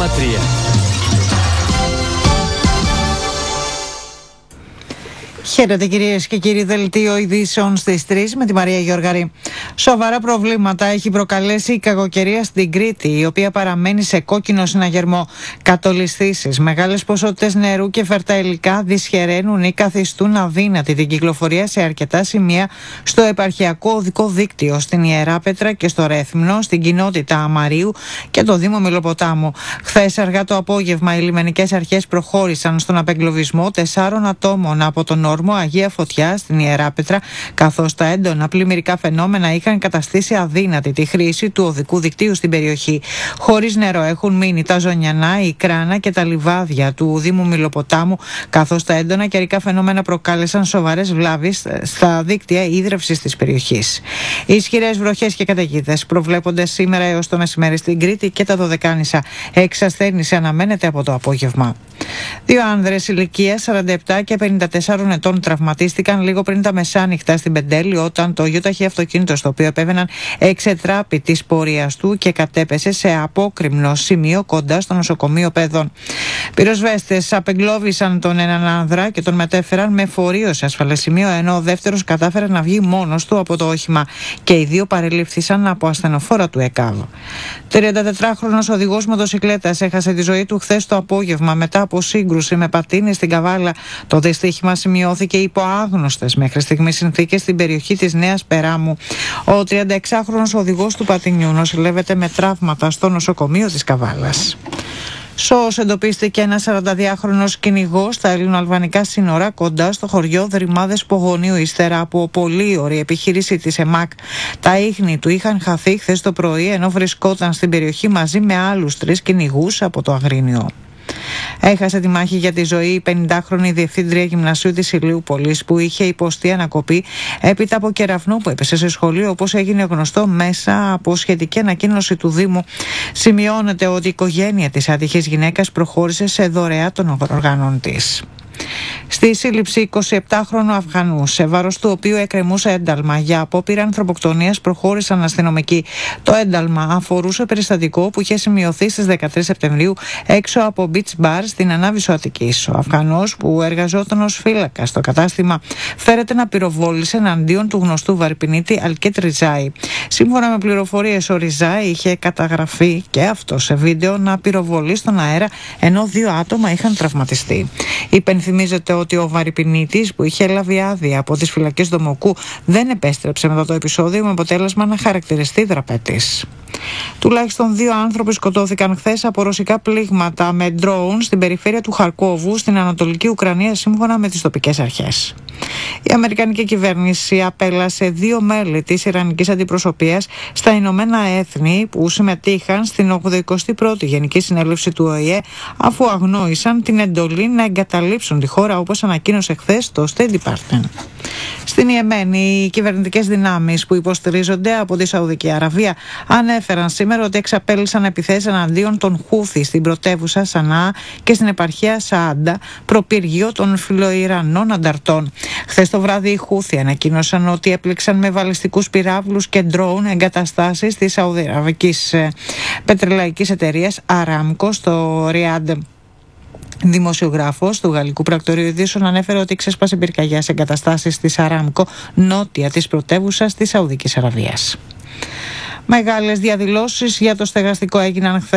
Χαίρετε κυρίες και κύριοι, δελτίο ειδήσεων στις 3 με τη Μαρία Γιώργαρη. Σοβαρά προβλήματα έχει προκαλέσει η κακοκαιρία στην Κρήτη, η οποία παραμένει σε κόκκινο συναγερμό. Κατολισθήσεις, μεγάλες ποσότητες νερού και φερτά υλικά δυσχεραίνουν ή καθιστούν αδύνατη την κυκλοφορία σε αρκετά σημεία στο επαρχιακό οδικό δίκτυο, στην Ιεράπετρα και στο Ρέθμνο, στην κοινότητα Αμαρίου και το Δήμο Μυλοποτάμου. Χθες αργά το απόγευμα οι λιμενικές αρχές προχώρησαν στον απεγκλωβισμό 4 ατόμων από τον όρμο Αγία Φωτιά στην Ιεράπετρα, καθώς τα έντονα πλημμυρικά φαινόμενα είχαν καταστήσει αδύνατη τη χρήση του οδικού δικτύου στην περιοχή. Χωρίς νερό έχουν μείνει τα Ζωνιανά, η Κράνα και τα λιβάδια του Δήμου Μυλοποτάμου, καθώς τα έντονα καιρικά φαινόμενα προκάλεσαν σοβαρές βλάβες στα δίκτυα ίδρευσης της περιοχής. Ισχυρές βροχές και καταιγίδες προβλέπονται σήμερα έως το μεσημέρι στην Κρήτη και τα Δωδεκάνησα. Εξασθένηση αναμένεται από το απόγευμα. 2 άνδρες ηλικίας 47 και 54 ετών τραυματίστηκαν λίγο πριν τα μεσάνυχτα στην Πεντέλη, όταν το γιοταχή αυτοκίνητο στο οποίο επέβαιναν εξετράπη της πορείας του και κατέπεσε σε απόκρημνο σημείο κοντά στο νοσοκομείο Παιδών. Πυροσβέστες απεγκλώβησαν τον έναν άνδρα και τον μετέφεραν με φορείο σε ασφαλές σημείο, ενώ ο δεύτερος κατάφερε να βγει μόνος του από το όχημα και οι δύο παρελήφθησαν από ασθενοφόρα του ΕΚΑΒ. 34χρονος οδηγός μοτοσικλέτας έχασε τη ζωή του χθες το απόγευμα μετά από σύγκρουση με πατίνι στην Καβάλα. Το δυστύχημα σημειώθηκε υπό άγνωστες μέχρι στιγμής συνθήκες στην περιοχή της Νέας Περάμου. Ο 36χρονος οδηγός του πατινιού νοσηλεύεται με τραύματα στο νοσοκομείο της Καβάλας. Σώος εντοπίστηκε ένας 42χρονος κυνηγός στα ελληνοαλβανικά σύνορα κοντά στο χωριό Δρυμάδες Πογονίου, ύστερα από πολύωρη επιχείρηση της ΕΜΑΚ. Τα ίχνη του είχαν χαθεί χθες το πρωί, ενώ βρισκόταν στην περιοχή μαζί με άλλους 3 κυνηγούς από το Αγρίνιο. Έχασε τη μάχη για τη ζωή η 50χρονη διευθύντρια γυμνασίου της Ηλιούπολης, που είχε υποστεί ανακοπή έπειτα από κεραυνό που έπεσε σε σχολείο, όπως έγινε γνωστό μέσα από σχετική ανακοίνωση του Δήμου. Σημειώνεται ότι η οικογένεια της άτυχης γυναίκας προχώρησε σε δωρεά των οργάνων της. Στη σύλληψη 27χρονου Αφγανού, σε βάρος του οποίου εκκρεμούσε ένταλμα για απόπειρα ανθρωποκτονίας, προχώρησαν αστυνομικοί. Το ένταλμα αφορούσε περιστατικό που είχε σημειωθεί στις 13 Σεπτεμβρίου έξω από beach bar στην Ανάβησο Αττικής. Ο Αφγανός, που εργαζόταν ως φύλακας στο κατάστημα, φέρεται να πυροβόλησε εναντίον του γνωστού βαρυπινίτη Αλκέτ Ριζάη. Σύμφωνα με πληροφορίες, ο Ριζάη είχε καταγραφεί και αυτό σε βίντεο να πυροβολεί στον αέρα, ενώ 2 άτομα είχαν τραυματιστεί. Υπενθυμίζεται ότι ο βαρυπινίτης, που είχε λάβει άδεια από τις φυλακές Δομοκού, δεν επέστρεψε μετά το επεισόδιο, με αποτέλεσμα να χαρακτηριστεί δραπέτης. Τουλάχιστον 2 άνθρωποι σκοτώθηκαν χθες από ρωσικά πλήγματα με ντρόουν στην περιφέρεια του Χαρκόβου, στην Ανατολική Ουκρανία, σύμφωνα με τις τοπικές αρχές. Η Αμερικανική κυβέρνηση απέλασε 2 μέλη της Ιρανικής αντιπροσωπείας στα Ηνωμένα Έθνη που συμμετείχαν στην 81η Γενική Συνέλευση του ΟΗΕ, αφού αγνόησαν την εντολή να εγκαταλείψουν τη χώρα, όπως ανακοίνωσε χθες το State Department. Στην Ιεμένη, οι κυβερνητικές δυνάμεις που υποστηρίζονται από τη Σαουδική Αραβία ανέφεραν σήμερα ότι εξαπέλυσαν επιθέσεις εναντίον των Χούθι στην πρωτεύουσα Σανάα και στην επαρχία Σαάντα, προπύργιο των φιλοϊρανών ανταρτών. Χθες το βράδυ οι Χούθι ανακοίνωσαν ότι έπληξαν με βαλιστικούς πυράβλους και ντρόουν εγκαταστάσεις της σαουδαραβικής πετρελαϊκής εταιρείας Αράμκο στο Ριάντ. Δημοσιογράφος του Γαλλικού Πρακτορείου Ειδήσεων ανέφερε ότι ξέσπασε πυρκαγιά σε εγκαταστάσεις της Αράμκο νότια της πρωτεύουσας της Σαουδικής Αραβίας. Μεγάλες διαδηλώσεις για το στεγαστικό έγιναν χθες